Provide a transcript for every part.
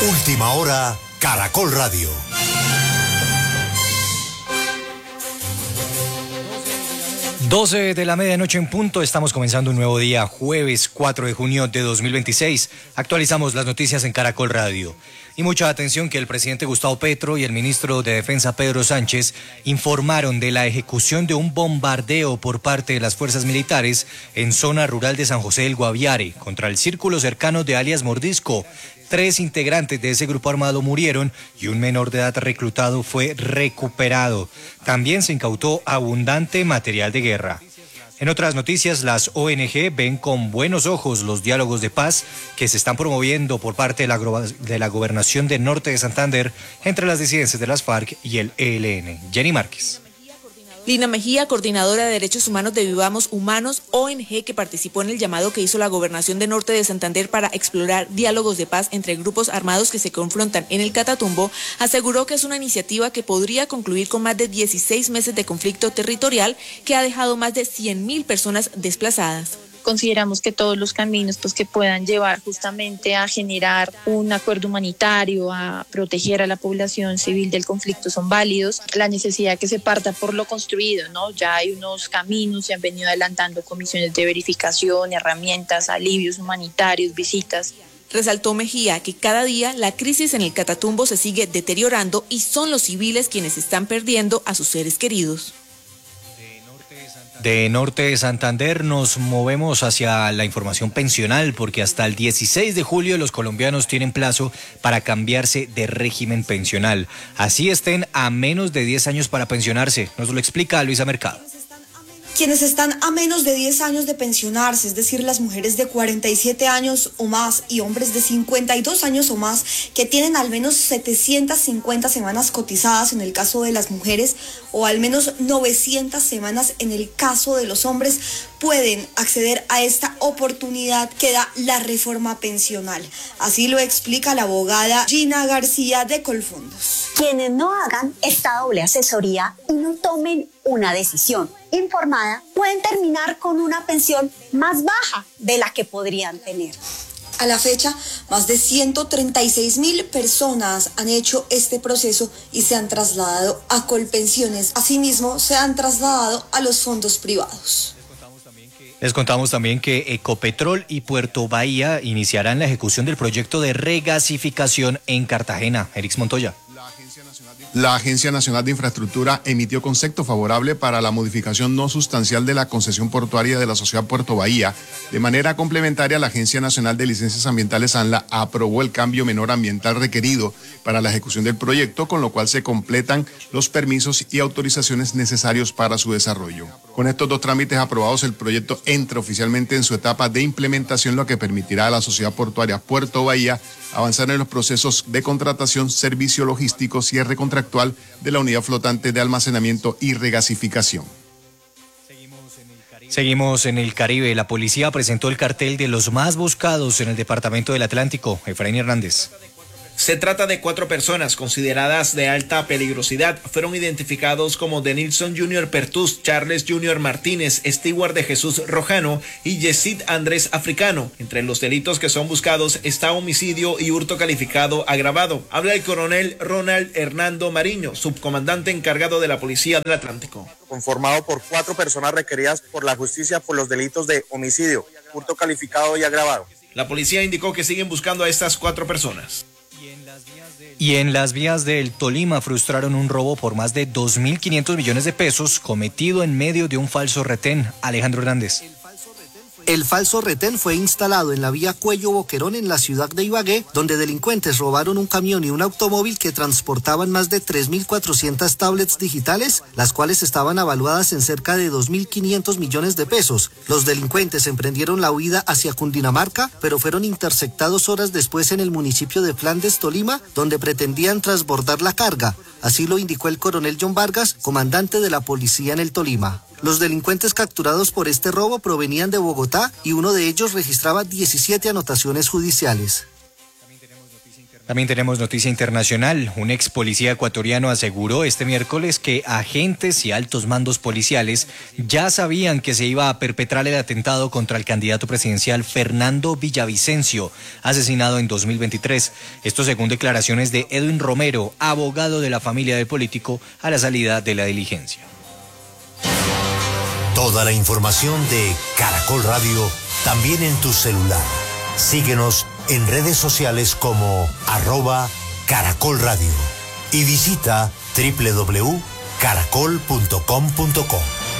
Última hora, Caracol Radio. 12 de la medianoche en punto, estamos comenzando un nuevo día, jueves 4 de junio de 2026. Actualizamos las noticias en Caracol Radio. Y mucha atención que el presidente Gustavo Petro y el ministro de Defensa Pedro Sánchez informaron de la ejecución de un bombardeo por parte de las fuerzas militares en zona rural de San José del Guaviare contra el círculo cercano de alias Mordisco. 3 integrantes de ese grupo armado murieron y un menor de edad reclutado fue recuperado. También se incautó abundante material de guerra. En otras noticias, las ONG ven con buenos ojos los diálogos de paz que se están promoviendo por parte de la Gobernación del Norte de Santander entre las disidencias de las FARC y el ELN. Jenny Márquez. Lina Mejía, coordinadora de Derechos Humanos de Vivamos Humanos, ONG que participó en el llamado que hizo la Gobernación del Norte de Santander para explorar diálogos de paz entre grupos armados que se confrontan en el Catatumbo, aseguró que es una iniciativa que podría concluir con más de 16 meses de conflicto territorial que ha dejado más de 100.000 personas desplazadas. Consideramos que todos los caminos que puedan llevar justamente a generar un acuerdo humanitario, a proteger a la población civil del conflicto son válidos. La necesidad que se parta por lo construido, ¿no? Ya hay unos caminos, se han venido adelantando comisiones de verificación, herramientas, alivios humanitarios, visitas. Resaltó Mejía que cada día la crisis en el Catatumbo se sigue deteriorando y son los civiles quienes están perdiendo a sus seres queridos. De Norte de Santander nos movemos hacia la información pensional porque hasta el 16 de julio los colombianos tienen plazo para cambiarse de régimen pensional. Así estén a menos de 10 años para pensionarse. Nos lo explica Luisa Mercado. Quienes están a menos de 10 años de pensionarse, es decir, las mujeres de 47 años o más y hombres de 52 años o más que tienen al menos 750 semanas cotizadas en el caso de las mujeres o al menos 900 semanas en el caso de los hombres, pueden acceder a esta oportunidad que da la reforma pensional. Así lo explica la abogada Gina García de Colfondos. Quienes no hagan esta doble asesoría y no tomen una decisión informada pueden terminar con una pensión más baja de la que podrían tener. A la fecha, más de 136.000 personas han hecho este proceso y se han trasladado a Colpensiones. Asimismo, se han trasladado a los fondos privados. Les contamos también que Ecopetrol y Puerto Bahía iniciarán la ejecución del proyecto de regasificación en Cartagena. Erix Montoya. La Agencia Nacional de Infraestructura emitió concepto favorable para la modificación no sustancial de la concesión portuaria de la Sociedad Puerto Bahía. De manera complementaria, la Agencia Nacional de Licencias Ambientales, ANLA, aprobó el cambio menor ambiental requerido para la ejecución del proyecto, con lo cual se completan los permisos y autorizaciones necesarios para su desarrollo. Con estos 2 trámites aprobados, el proyecto entra oficialmente en su etapa de implementación, lo que permitirá a la Sociedad Portuaria Puerto Bahía avanzar en los procesos de contratación, servicio logístico, cierre contractual de la unidad flotante de almacenamiento y regasificación. Seguimos en el Caribe. La policía presentó el cartel de los más buscados en el departamento del Atlántico. Efraín Hernández. Se trata de 4 personas consideradas de alta peligrosidad. Fueron identificados como Denilson Jr. Pertus, Charles Jr. Martínez, Stewart de Jesús Rojano y Yesid Andrés Africano. Entre los delitos que son buscados está homicidio y hurto calificado agravado. Habla el coronel Ronald Hernando Mariño, subcomandante encargado de la Policía del Atlántico. Conformado por 4 personas requeridas por la justicia por los delitos de homicidio, hurto calificado y agravado. La policía indicó que siguen buscando a estas 4 personas. Y en las vías del Tolima frustraron un robo por más de 2.500 millones de pesos cometido en medio de un falso retén. Alejandro Hernández. El falso retén fue instalado en la vía Cuello Boquerón en la ciudad de Ibagué, donde delincuentes robaron un camión y un automóvil que transportaban más de 3.400 tablets digitales, las cuales estaban avaluadas en cerca de 2.500 millones de pesos. Los delincuentes emprendieron la huida hacia Cundinamarca, pero fueron interceptados horas después en el municipio de Flandes, Tolima, donde pretendían transbordar la carga. Así lo indicó el coronel John Vargas, comandante de la policía en el Tolima. Los delincuentes capturados por este robo provenían de Bogotá y uno de ellos registraba 17 anotaciones judiciales. También tenemos noticia internacional. Un ex policía ecuatoriano aseguró este miércoles que agentes y altos mandos policiales ya sabían que se iba a perpetrar el atentado contra el candidato presidencial Fernando Villavicencio, asesinado en 2023. Esto según declaraciones de Edwin Romero, abogado de la familia del político, a la salida de la diligencia. Toda la información de Caracol Radio también en tu celular. Síguenos en redes sociales como @Caracol Radio y visita www.caracol.com.co.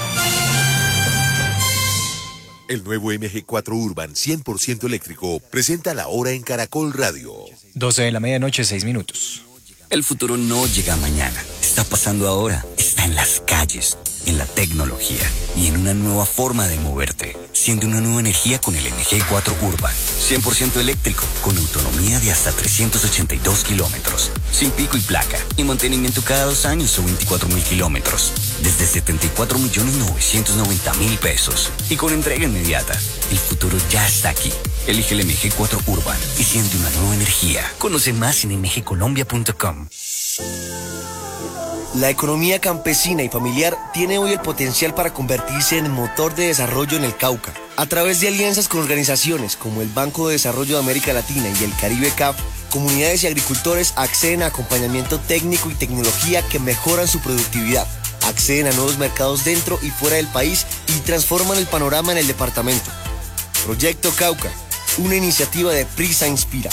El nuevo MG4 Urban 100% eléctrico presenta la hora en Caracol Radio. 12 de la medianoche, 6 minutos. El futuro no llega mañana, está pasando ahora, está en las calles, en la tecnología y en una nueva forma de moverte. Siente una nueva energía con el MG4 Urban, 100% eléctrico, con autonomía de hasta 382 kilómetros, sin pico y placa, y mantenimiento cada 2 años o 24.000 kilómetros, desde 74.990.000 pesos, y con entrega inmediata. El futuro ya está aquí. Elige el MG4 Urban y siente una nueva energía. Conoce más en mgcolombia.com. La economía campesina y familiar tiene hoy el potencial para convertirse en motor de desarrollo en el Cauca. A través de alianzas con organizaciones como el Banco de Desarrollo de América Latina y el Caribe CAF, comunidades y agricultores acceden a acompañamiento técnico y tecnología que mejoran su productividad, acceden a nuevos mercados dentro y fuera del país y transforman el panorama en el departamento. Proyecto Cauca, una iniciativa de Prisa Inspira.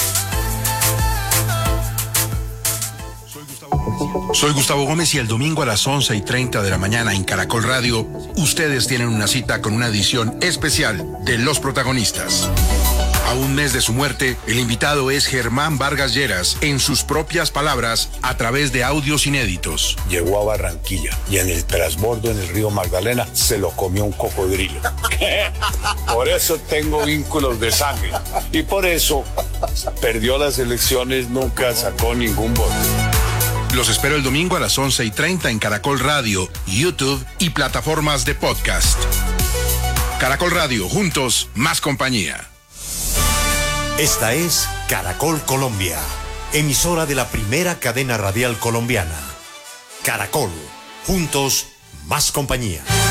Soy Gustavo Gómez y el domingo a las 11:30 de la mañana en Caracol Radio, ustedes tienen una cita con una edición especial de Los Protagonistas. A un mes de su muerte, el invitado es Germán Vargas Lleras, en sus propias palabras, a través de audios inéditos. Llegó a Barranquilla y en el transbordo en el río Magdalena se lo comió un cocodrilo. Por eso tengo vínculos de sangre y por eso perdió las elecciones, nunca sacó ningún voto. Los espero el domingo a las 11:30 en Caracol Radio, YouTube y plataformas de podcast. Caracol Radio, juntos, más compañía. Esta es Caracol Colombia, emisora de la primera cadena radial colombiana. Caracol, juntos, más compañía.